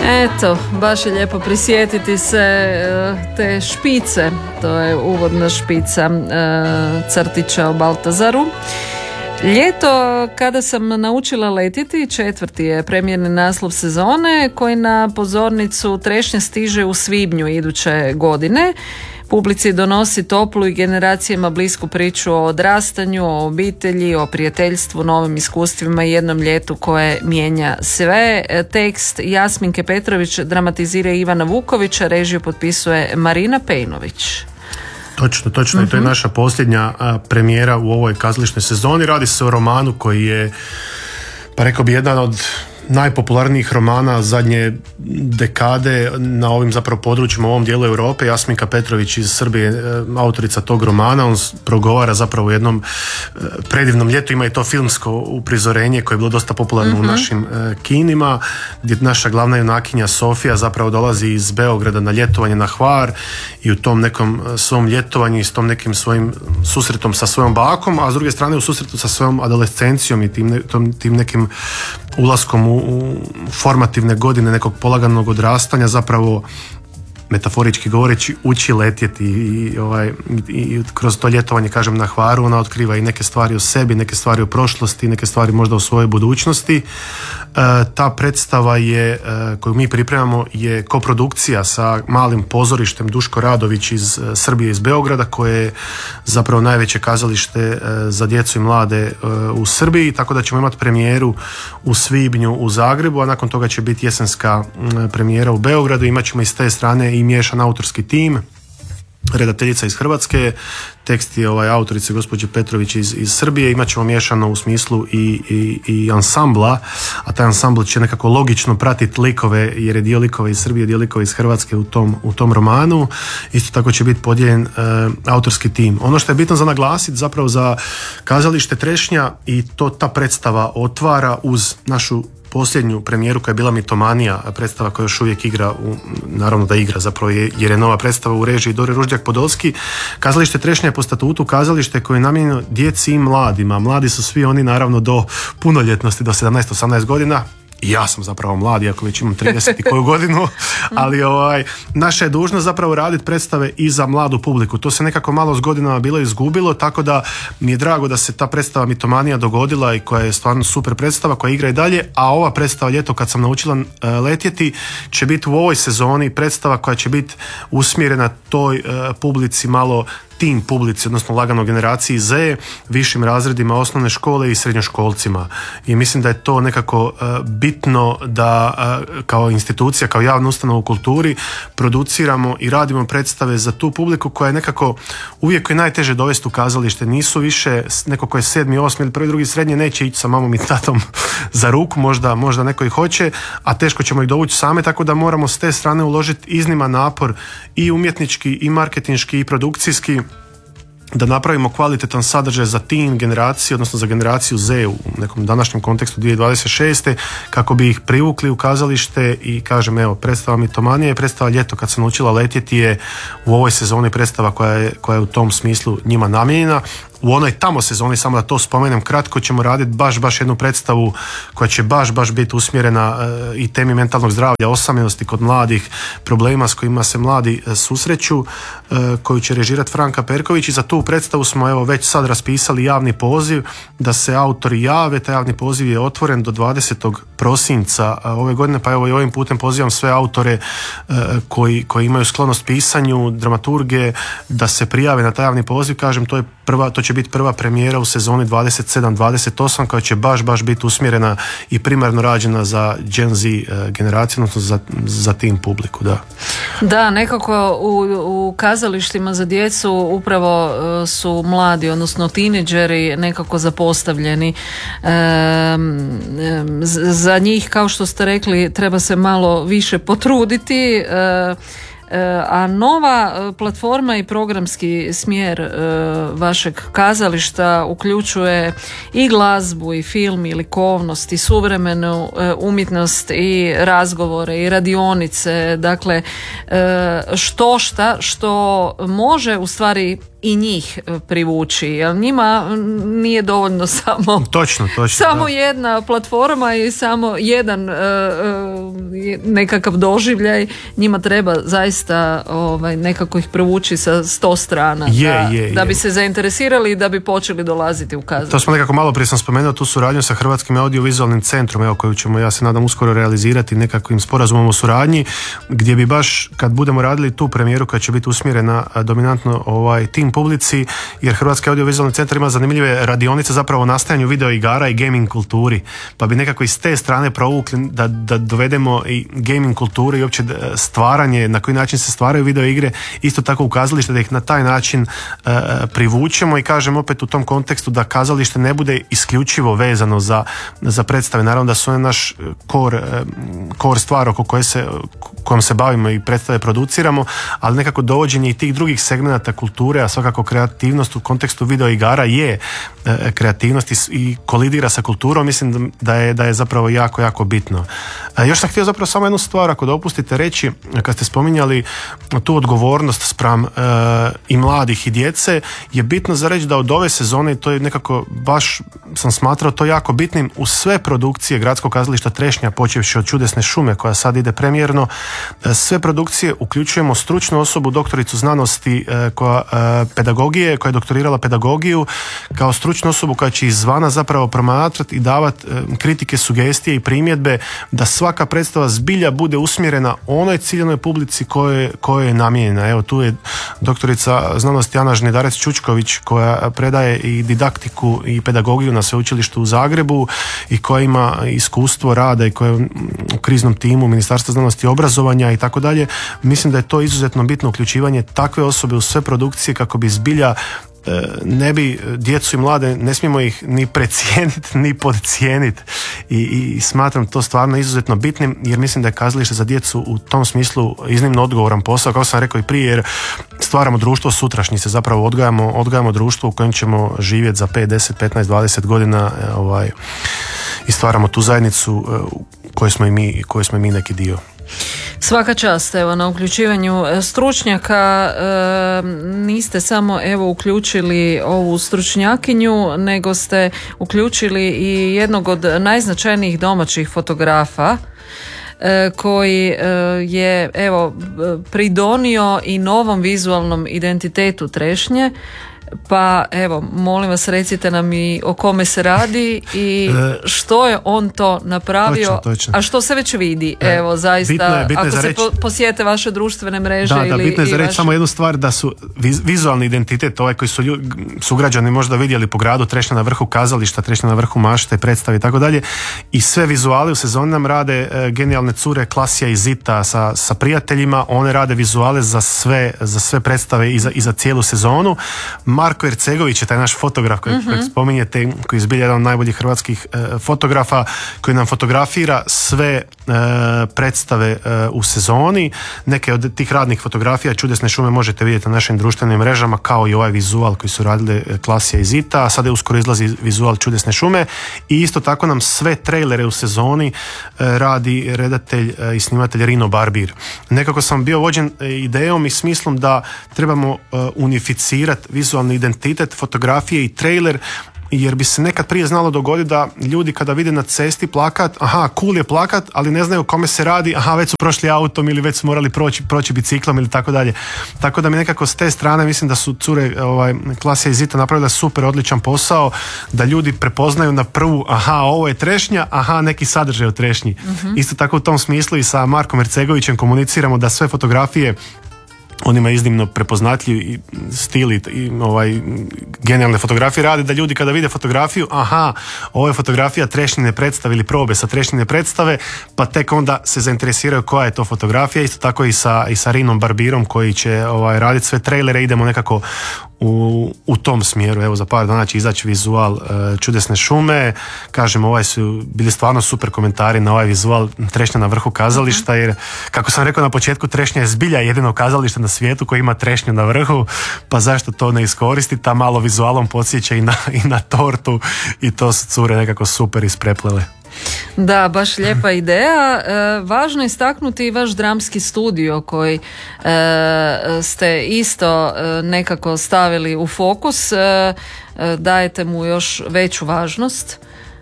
Eto, baš je lijepo prisjetiti se te špice, to je uvodna špica crtića o Baltazaru. Ljeto kada sam naučila letjeti, 4. je premijerni naslov sezone koji na pozornicu Trešnje stiže u svibnju iduće godine. Publici donosi toplu i generacijama blisku priču o odrastanju, o obitelji, o prijateljstvu, novim iskustvima i jednom ljetu koje mijenja sve. Tekst Jasminke Petrović dramatizira Ivana Vukovića, režiju potpisuje Marina Pejnović. Točno, i to je naša posljednja premijera u ovoj kazališnoj sezoni. Radi se o romanu koji je, pa rekao bi, jedan od najpopularnijih romana zadnje dekade na ovim zapravo područjima u ovom dijelu Europe. Jasminka Petrović iz Srbije, autorica tog romana, on progovara zapravo u jednom predivnom ljetu, ima i to filmsko uprizorenje koje je bilo dosta popularno u našim kinima, gdje naša glavna junakinja Sofija zapravo dolazi iz Beograda na ljetovanje na Hvar i u tom nekom svom ljetovanju i s tom nekim svojim susretom sa svojom bakom, a s druge strane u susretu sa svojom adolescencijom i tim nekim ulaskom u formativne godine nekog polaganog odrastanja zapravo, metaforički govoreći, uči letjeti i kroz to ljetovanje, kažem, na Hvaru ona otkriva i neke stvari o sebi, neke stvari o prošlosti, neke stvari možda o svojoj budućnosti. Ta predstava je, koju mi pripremamo, je koprodukcija sa malim pozorištem Duško Radović iz Srbije, iz Beograda, koje je zapravo najveće kazalište za djecu i mlade u Srbiji, tako da ćemo imati premijeru u svibnju u Zagrebu, a nakon toga će biti jesenska premijera u Beogradu. Imat ćemo i s te strane i miješan autorski tim, redateljica iz Hrvatske, tekst je autorice gospođe Petrović iz Srbije. Imat ćemo miješano u smislu i ansambla, a taj ansambl će nekako logično pratiti likove, jer je dio likova iz Srbije, dio likova iz Hrvatske u tom romanu. Isto tako će biti podijeljen autorski tim. Ono što je bitno za naglasiti zapravo za kazalište Trešnja, i to ta predstava otvara uz našu posljednju premijeru koja je bila Mitomanija, predstava koja još uvijek igra, naravno da igra zapravo, jer je nova predstava u režiji Dore Ruždjak-Podolski. Kazalište Trešnja je po statutu kazalište koje je namijenjeno djeci i mladima. Mladi su svi oni naravno do punoljetnosti, do 17-18 godina. Ja sam zapravo mlad, iako već imam 30 i koju godinu, ali naša je dužnost zapravo raditi predstave i za mladu publiku. To se nekako malo s godinama bilo izgubilo, tako da mi je drago da se ta predstava Mitomanija dogodila i koja je stvarno super predstava, koja igra i dalje, a ova predstava Ljeto kad sam naučila letjeti će biti u ovoj sezoni predstava koja će biti usmjerena toj publici, malo teen publici, odnosno lagano generaciji Z, višim razredima osnovne škole i srednjoškolcima. I mislim da je to nekako bitno da kao institucija, kao javna ustanova u kulturi produciramo i radimo predstave za tu publiku koja je nekako uvijek je najteže dovesti u kazalište. Nisu više neko ko je 7., 8. ili 1., 2. srednje, neće ići sa mamom i tatom za ruku, možda neko i hoće, a teško ćemo ih dovući same, tako da moramo s te strane uložiti izniman napor i umjetnički i marketinški i produkcijski da napravimo kvalitetan sadržaj za teen generaciju, odnosno za generaciju Z u nekom današnjem kontekstu 2026. kako bi ih privukli u kazalište. I kažem, evo, predstava Mitomanija je predstava Ljeto kad sam naučila letjeti je u ovoj sezoni predstava koja je u tom smislu njima namijenjena. U onoj tamo sezoni, samo da to spomenem kratko, ćemo raditi baš jednu predstavu koja će baš biti usmjerena i temi mentalnog zdravlja, osamljenosti kod mladih, problema s kojima se mladi susreću, koju će režirati Franka Perković. I za tu predstavu smo evo već sad raspisali javni poziv da se autori jave. Taj javni poziv je otvoren do 20. prosinca ove godine, pa evo i ovim putem pozivam sve autore koji imaju sklonost pisanju, dramaturge, da se prijave na taj javni poziv. Kažem, to će biti prva premijera u sezoni 27-28 koja će baš biti usmjerena i primarno rađena za Gen Z generaciju, odnosno za teen publiku. Da, nekako u kazalištima za djecu upravo su mladi, odnosno tineđeri nekako zapostavljeni. Za njih, kao što ste rekli, treba se malo više potruditi. A nova platforma i programski smjer vašeg kazališta uključuje i glazbu i film i likovnost i suvremenu umjetnost i razgovore i radionice, dakle što može u stvari i njih privući, jer njima nije dovoljno samo samo jedna platforma i samo jedan nekakav doživljaj, njima treba zaista nekako ih privući sa 100 strana da bi se zainteresirali i da bi počeli dolaziti u kazalište. To smo nekako malo prije sam spomenuo tu suradnju sa Hrvatskim audiovizualnim centrom, evo koju ćemo, ja se nadam, uskoro realizirati nekakvim sporazumom o suradnji, gdje bi baš kad budemo radili tu premijeru koja će biti usmjerena dominantno tim publici, jer Hrvatski audiovizualni centar ima zanimljive radionice zapravo o nastajanju video igara i gaming kulturi, pa bi nekako iz te strane provukli da dovedemo i gaming kulturu i uopće stvaranje, na koji način se stvaraju video igre, isto tako u kazalište, da ih na taj način privučemo. I kažem opet u tom kontekstu da kazalište ne bude isključivo vezano za predstave, naravno da su one naš core stvar oko kojom se bavimo i predstave produciramo, ali nekako dovođenje i tih drugih segmenata kulture, a svakako kreativnost u kontekstu video igara je kreativnost i kolidira sa kulturom, mislim da je zapravo jako, jako bitno. Još sam htio zapravo samo jednu stvar, ako dopustite reći, kad ste spominjali tu odgovornost spram i mladih i djece, je bitno za reći da od ove sezone, to je nekako baš sam smatrao to jako bitnim, u sve produkcije Gradskog kazališta Trešnja, počevši od Čudesne šume koja sad ide premijerno, sve produkcije uključujemo stručnu osobu, doktoricu znanosti pedagogije, koja je doktorirala pedagogiju, kao stručnu osobu koja će izvana zapravo promatrati i davati kritike, sugestije i primjedbe, da svaka predstava zbilja bude usmjerena onoj ciljanoj publici kojoj je namijenjena. Evo tu je doktorica znanosti Ana Žnidarec-Čučković koja predaje i didaktiku i pedagogiju na sveučilištu u Zagrebu i koja ima iskustvo rada i koja je u kriznom timu Ministarstva znanosti i obrazovanja i tako dalje. Mislim da je to izuzetno bitno uključivanje takve osobe u sve produkcije kako bi zbilja ne bi djecu i mlade, ne smijemo ih ni precijeniti ni podcijeniti i smatram to stvarno izuzetno bitnim, jer mislim da je kazalište za djecu u tom smislu iznimno odgovoran posao, kao sam rekao i prije, jer stvaramo društvo sutrašnjice, zapravo odgajamo društvo u kojem ćemo živjeti za 5, 10, 15, 20 godina i stvaramo tu zajednicu koje smo i mi neki dio. Svaka čast na uključivanju stručnjaka. Niste samo uključili ovu stručnjakinju, nego ste uključili i jednog od najznačajnijih domaćih fotografa koji je pridonio i novom vizualnom identitetu Trešnje. Pa evo, molim vas, recite nam i o kome se radi i što je on to napravio, točno. A što se već vidi, evo zaista, bitno ako se posjete vaše društvene mreže ili... bitno je za reći samo jednu stvar, da su vizualni identitet, ovaj koji su sugrađani možda vidjeli po gradu, Trešnja na vrhu kazališta, Trešnja na vrhu mašte, predstave i tako dalje, i sve vizuale u sezoni nam rade genijalne cure Klasija i Zita sa prijateljima, one rade vizuale za sve predstave i za cijelu sezonu. Marko Ercegović je taj naš fotograf kojeg spominjete, koji je zbilja jedan od najboljih hrvatskih fotografa, koji nam fotografira sve predstave u sezoni. Neke od tih radnih fotografija Čudesne šume možete vidjeti na našim društvenim mrežama, kao i ovaj vizual koji su radili Klasija i Zita, a sada je uskoro izlazi vizual Čudesne šume, i isto tako nam sve trailere u sezoni radi redatelj i snimatelj Rino Barbir. Nekako sam bio vođen idejom i smislom da trebamo unificirati vizualni identitet fotografije i trailer, jer bi se nekad prije znalo dogoditi da ljudi kada vide na cesti plakat, aha, cool je plakat, ali ne znaju o kome se radi, aha, već su prošli autom ili već su morali proći biciklom ili tako dalje. Tako da mi nekako s te strane mislim da su cure Klasija i Zita napravila super, odličan posao, da ljudi prepoznaju na prvu, aha, ovo je Trešnja, aha, neki sadržaj u Trešnji. Isto tako u tom smislu i sa Markom Ercegovićem komuniciramo da sve fotografije, on ima iznimno prepoznatljiv stil i genijalne fotografije rade, da ljudi kada vide fotografiju, aha, ovo je fotografija Trešnjine predstave ili probe sa Trešnjine predstave, pa tek onda se zainteresiraju koja je to fotografija. Isto tako i sa Rinom Barbirom koji će raditi sve trailere, idemo nekako u tom smjeru. Evo, za par dana će izaći vizual Čudesne šume. Kažem, su bili stvarno super komentari na ovaj vizual Trešnja na vrhu kazališta, jer kako sam rekao na početku, Trešnja je zbilja jedino kazalište na svijetu koji ima trešnju na vrhu, pa zašto to ne iskoristiti, a malo vizualom podsjeća i na tortu, i to su cure nekako super ispreplele. Da, baš lijepa ideja. Važno je istaknuti i vaš dramski studio koji ste isto nekako stavili u fokus. Dajete mu još veću važnost.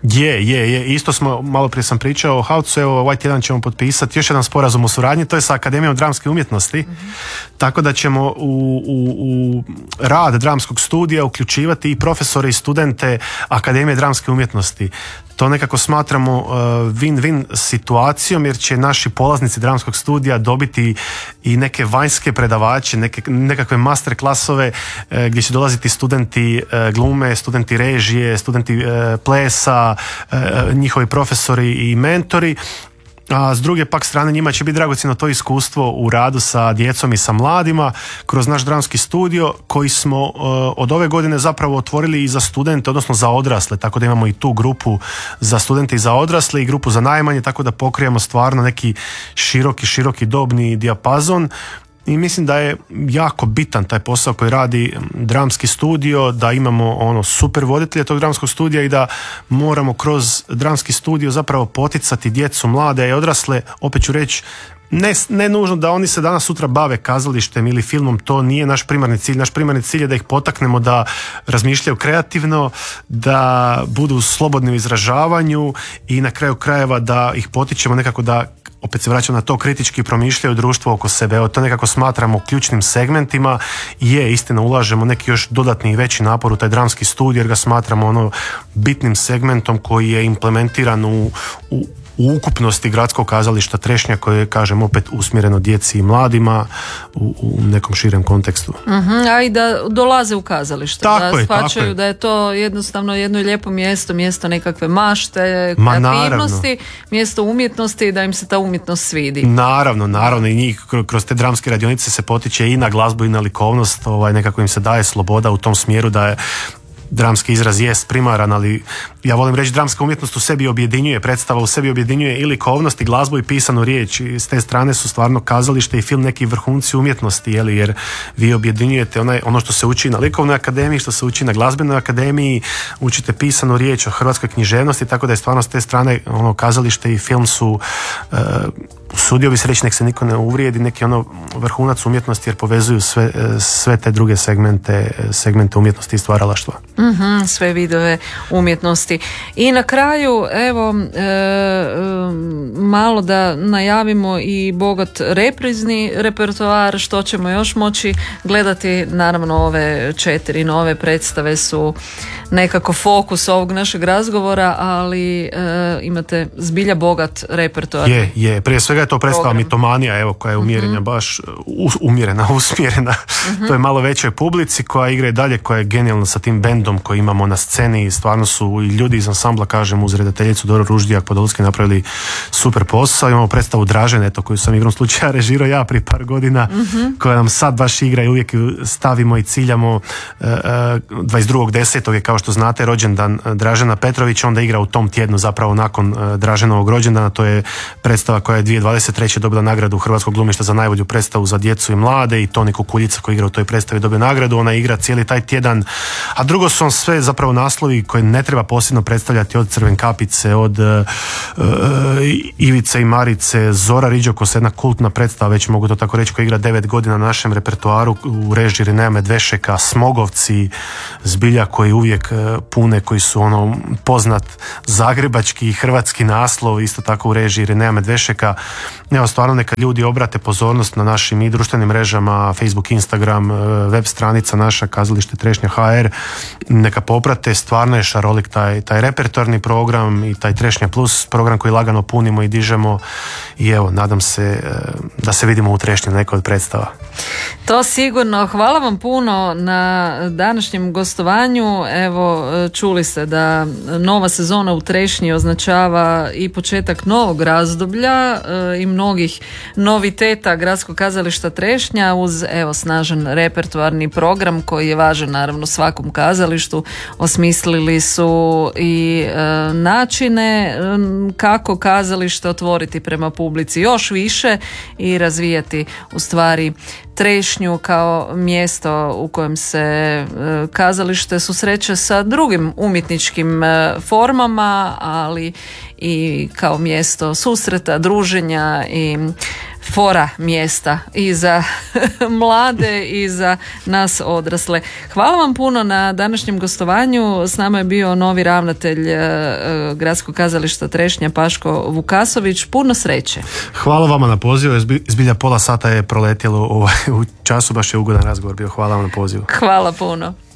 Je. Isto smo, malo prije sam pričao o Havcu, evo ovaj tjedan ćemo potpisati još jedan sporazum o suradnji, to je sa Akademijom dramske umjetnosti, tako da ćemo u rad dramskog studija uključivati i profesore i studente Akademije dramske umjetnosti. To nekako smatramo win-win situacijom, jer će naši polaznici dramskog studija dobiti i neke vanjske predavače, nekakve master klasove gdje će dolaziti studenti glume, studenti režije, studenti plesa, njihovi profesori i mentori. A s druge pak strane njima će biti dragocjeno to iskustvo u radu sa djecom i sa mladima kroz naš dramski studio koji smo od ove godine zapravo otvorili i za studente, odnosno za odrasle, tako da imamo i tu grupu za studente i za odrasle i grupu za najmanje, tako da pokrijemo stvarno neki široki dobni dijapazon. I mislim da je jako bitan taj posao koji radi dramski studio, da imamo super voditelja tog dramskog studija i da moramo kroz dramski studio zapravo poticati djecu, mlade i odrasle. Opet ću reći, ne nužno da oni se danas sutra bave kazalištem ili filmom, to nije naš primarni cilj. Naš primarni cilj je da ih potaknemo da razmišljaju kreativno, da budu slobodni u izražavanju i na kraju krajeva da ih potičemo nekako da, opet se vraćam na to, kritički promišljaju društvo oko sebe. Evo, to nekako smatramo ključnim segmentima i istina, ulažemo neki još dodatni i veći napor u taj dramski studij jer ga smatramo bitnim segmentom koji je implementiran u ukupnosti gradskog kazališta Trešnja koje je, kažem, opet usmjereno djeci i mladima u nekom širem kontekstu. A i da dolaze u kazalište, da shvaćaju da je to jednostavno jedno lijepo mjesto nekakve mašte, kreativnosti, mjesto umjetnosti i da im se ta umjetnost svidi. Naravno i njih kroz te dramske radionice se potiče i na glazbu i na likovnost, nekako im se daje sloboda u tom smjeru da je dramski izraz jest primaran, ali ja volim reći dramska umjetnost u sebi objedinjuje, predstava u sebi objedinjuje i likovnost i glazbu i pisanu riječ. I s te strane su stvarno kazalište i film neki vrhunci umjetnosti, jer vi objedinjujete ono što se uči na likovnoj akademiji, što se uči na glazbenoj akademiji, učite pisanu riječ o hrvatskoj književnosti, tako da je stvarno s te strane kazalište i film su usudio bi se reći, nek se niko ne uvrijedi, neki vrhunac umjetnosti jer povezuju sve te druge segmente umjetnosti i stvaralaštva. Sve vidove umjetnosti. I na kraju, evo, malo da najavimo i bogat reprizni repertoar, što ćemo još moći gledati. Naravno, ove 4 nove predstave su nekako fokus ovog našeg razgovora, ali imate zbilja bogat repertoar. Je. Prije svega je to predstava Mitomanija, evo, koja je umjerena, baš usmjerena. To je malo većoj publici koja igra i dalje, koja je genijalna sa tim bendom koji imamo na sceni i stvarno su i ljudi iz ansambla, kažem, uz redateljicu Doro Ruždijak Podolski napravili super posao. Imamo predstavu Dražene, koju sam igrom slučaja režirao ja prije par godina, koja nam sad baš igra i uvijek stavimo i ciljamo. 22.10. je, kao što znate, rođendan Dražena Petrovića, onda igra u tom tjednu zapravo nakon Draženovog rođendana. To je predstava koja je 2023. dobila nagradu Hrvatskog glumišta za najbolju predstavu za djecu i mlade i Toni Kukuljica koji igra u toj predstavi dobio nagradu. Ona igra cijeli taj tjedan, a drugo su on sve zapravo naslovi koje ne treba posebno predstavljati, od Crvenkapice, od Ivice i Marice, Zora Riđokos, jedna kultna predstava, već mogu to tako reći, koja igra 9 godina na našem repertoaru u režiji Rinea Medvešeka, Smogovci, zbilja koji uvijek pune, koji su poznat zagrebački i hrvatski naslov, isto tako u režiji Rinea Medvešeka. Evo, stvarno neka ljudi obrate pozornost na našim i društvenim mrežama, Facebook, Instagram, web stranica naša Kazalište Trešnja HR, neka poprate, stvarno je šarolik taj repertoarni program i taj Trešnja Plus program koji lagano punimo i dižemo i evo, nadam se da se vidimo u Trešnji na nekoj od predstava. To sigurno. Hvala vam puno na današnjem gostovanju. Evo, čuli ste da nova sezona u Trešnji označava i početak novog razdoblja. Imat mnogih noviteta Gradskog kazališta Trešnja uz snažan repertoarni program koji je važan naravno svakom kazalištu. Osmislili su i načine kako kazalište otvoriti prema publici još više i razvijati u stvari Trešnju kao mjesto u kojem se kazalište susreće sa drugim umjetničkim formama, ali i kao mjesto susreta, druženja i fora mjesta i za mlade i za nas odrasle. Hvala vam puno na današnjem gostovanju. S nama je bio novi ravnatelj Gradskog kazališta Trešnja Paško Vukasović. Puno sreće. Hvala vama na pozivu. Zbilja pola sata je proletjelo u času, baš je ugodan razgovor bio. Hvala vam na pozivu. Hvala puno.